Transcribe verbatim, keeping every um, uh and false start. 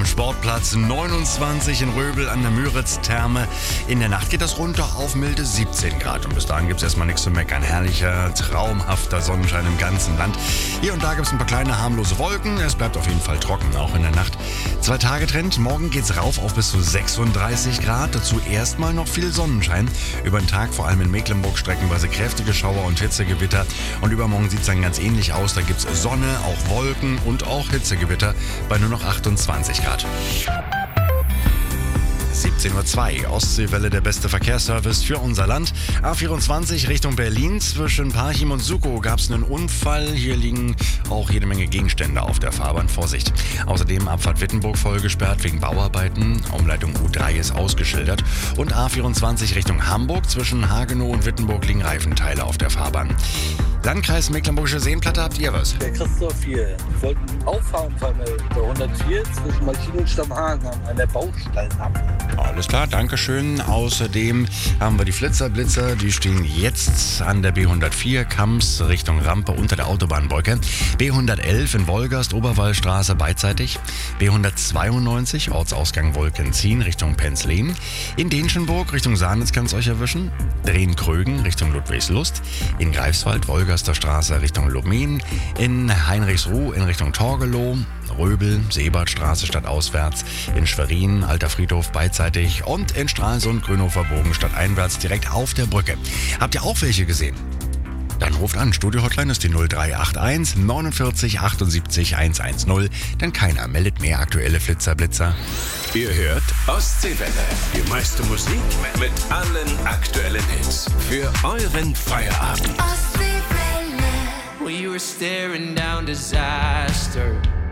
am Sportplatz, neunundzwanzig in Röbel an der Müritz-Therme. In der Nacht geht das runter auf milde siebzehn Grad und bis dahin gibt es erstmal nichts zu meckern. Herrlicher, traumhafter Sonnenschein im ganzen Land. Hier und da gibt es ein paar kleine harmlose Wolken. Es bleibt auf jeden Fall trocken, auch in der Nacht. Zwei Tage Trend. Morgen geht's rauf auf bis zu sechsunddreißig Grad. Dazu erstmal noch viel Sonnenschein. Über den Tag vor allem in Mecklenburg streckenweise kräftige Schauer und Hitzegewitter. Und übermorgen sieht es dann ganz ähnlich aus. Da gibt's Sonne, auch Wolken und auch Hitzegewitter bei nur noch achtundzwanzig Grad. siebzehn Uhr zwei, Ostseewelle, der beste Verkehrsservice für unser Land. A vierundzwanzig Richtung Berlin, zwischen Parchim und Sukow gab es einen Unfall. Hier liegen auch jede Menge Gegenstände auf der Fahrbahn. Vorsicht. Außerdem Abfahrt Wittenburg voll gesperrt wegen Bauarbeiten. Umleitung U drei ist ausgeschildert. Und A vierundzwanzig Richtung Hamburg, zwischen Hagenow und Wittenburg liegen Reifenteile auf der Fahrbahn. Landkreis Mecklenburgische Seenplatte, habt ihr was? Der Christoph hier. Ich wollte einen Auffahren vermelden. Der hundertvier zwischen Malchin und Stammhagen an der Baustellenampel. Alles klar, dankeschön. Außerdem haben wir die Flitzerblitzer, die stehen jetzt an der B hundertvier, Kamms Richtung Rampe unter der Autobahnbrücke. B hundertelf in Wolgast, Oberwallstraße beidseitig. B hundertzweiundneunzig, Ortsausgang Wolkenzien Richtung Penzlin. In Denschenburg Richtung Sahnitz kann es euch erwischen. Drehen-Krögen Richtung Ludwigslust. In Greifswald, Wolgaster Straße Richtung Lubmin. In Heinrichsruh in Richtung Torgelow. Röbel, Seebartstraße stadtauswärts, in Schwerin, Alter Friedhof beidseitig und in Stralsund, Grünhofer Bogen stadteinwärts direkt auf der Brücke. Habt ihr auch welche gesehen? Dann ruft an, Studio-Hotline ist die null drei acht eins neunundvierzig achtundsiebzig hundertzehn, denn keiner meldet mehr aktuelle Flitzerblitzer. Ihr hört Ostseewelle, die meiste Musik mit allen aktuellen Hits für euren Feierabend. Ostseewelle. Well, you were staring down disaster.